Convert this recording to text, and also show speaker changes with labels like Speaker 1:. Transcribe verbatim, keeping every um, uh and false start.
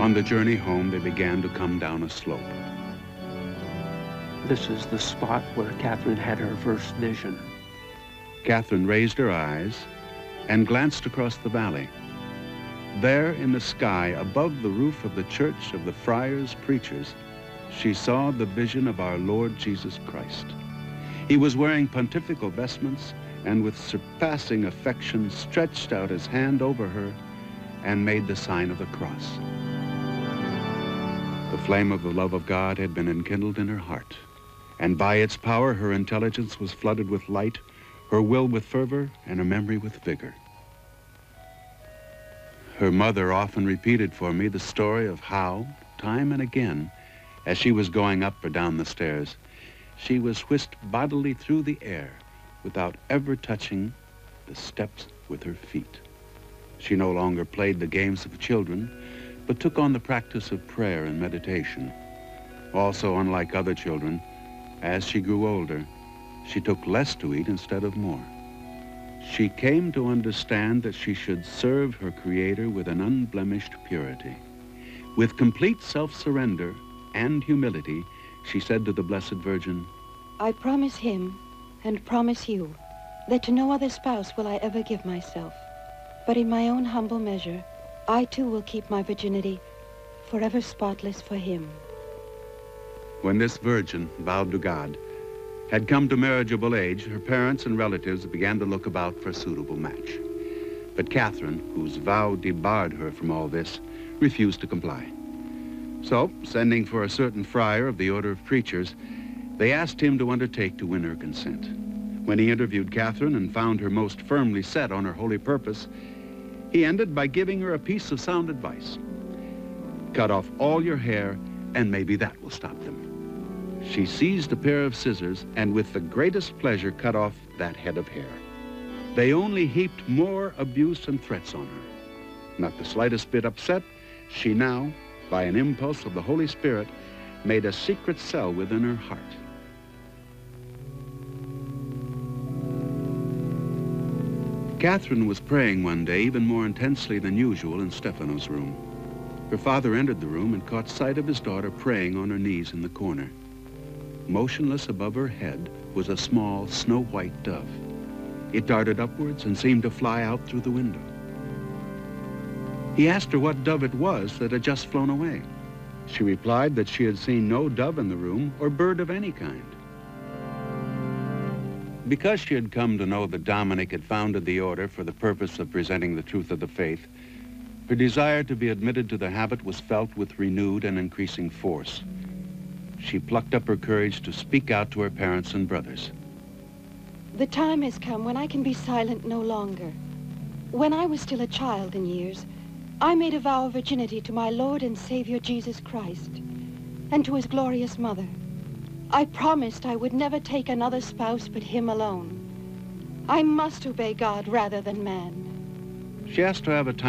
Speaker 1: On the journey home, they began to come down a slope.
Speaker 2: This is the spot where Catherine had her first vision.
Speaker 1: Catherine raised her eyes and glanced across the valley. There in the sky, above the roof of the Church of the Friars Preachers, she saw the vision of our Lord Jesus Christ. He was wearing pontifical vestments and with surpassing affection stretched out his hand over her and made the sign of the cross. The flame of the love of God had been enkindled in her heart, and by its power her intelligence was flooded with light, her will with fervor, and her memory with vigor. Her mother often repeated for me the story of how, time and again, as she was going up or down the stairs, she was whisked bodily through the air without ever touching the steps with her feet. She no longer played the games of children, but took on the practice of prayer and meditation. Also, unlike other children, as she grew older, she took less to eat instead of more. She came to understand that she should serve her Creator with an unblemished purity. With complete self-surrender and humility, she said to the Blessed Virgin,
Speaker 3: I promise him and promise you that to no other spouse will I ever give myself. But in my own humble measure, I too will keep my virginity forever spotless for him.
Speaker 1: When this virgin, vowed to God, had come to marriageable age, her parents and relatives began to look about for a suitable match. But Catherine, whose vow debarred her from all this, refused to comply. So, sending for a certain friar of the Order of Preachers, they asked him to undertake to win her consent. When he interviewed Catherine and found her most firmly set on her holy purpose, he ended by giving her a piece of sound advice. Cut off all your hair, and maybe that will stop them. She seized a pair of scissors and with the greatest pleasure cut off that head of hair. They only heaped more abuse and threats on her. Not the slightest bit upset, she now, by an impulse of the Holy Spirit, made a secret cell within her heart. Catherine was praying one day even more intensely than usual in Stefano's room. Her father entered the room and caught sight of his daughter praying on her knees in the corner. Motionless above her head was a small snow-white dove. It darted upwards and seemed to fly out through the window. He asked her what dove it was that had just flown away. She replied that she had seen no dove in the room or bird of any kind. Because she had come to know that Dominic had founded the order for the purpose of presenting the truth of the faith, her desire to be admitted to the habit was felt with renewed and increasing force. She plucked up her courage to speak out to her parents and brothers.
Speaker 3: The time has come when I can be silent no longer. When I was still a child in years, I made a vow of virginity to my Lord and Savior Jesus Christ and to his glorious mother. I promised I would never take another spouse but him alone. I must obey God rather than man.
Speaker 1: She asked to have a time